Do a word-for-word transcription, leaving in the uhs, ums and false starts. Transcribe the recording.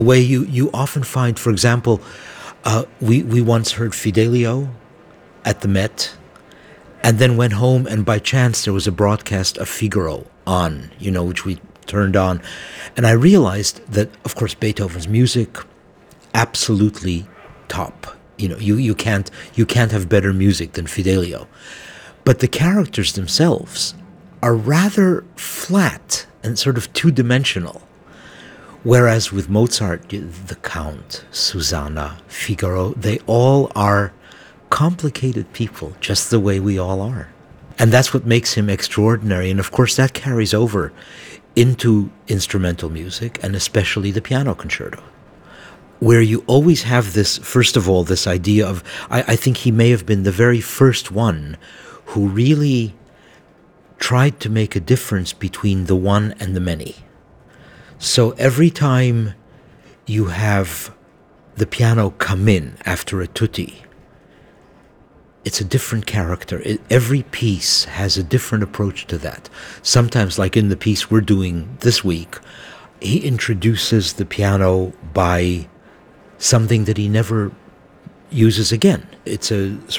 way you, you often find, for example, uh, we, we once heard Fidelio at the Met, and then went home, and by chance there was a broadcast of Figaro on, you know, which we turned on. And I realized that, of course, Beethoven's music, absolutely top. You know, you, you can't you can't have better music than Fidelio. But the characters themselves are rather flat and sort of two-dimensional. Whereas with Mozart, the Count, Susanna, Figaro, they all are complicated people, just the way we all are. And that's what makes him extraordinary. And of course, that carries over into instrumental music, and especially the piano concerto, where you always have this, first of all, this idea of, I, I think he may have been the very first one who really tried to make a difference between the one and the many. So every time you have the piano come in after a tutti, it's a different character. It, every piece has a different approach to that. Sometimes, like in the piece we're doing this week, he introduces the piano by something that he never uses again. It's a sort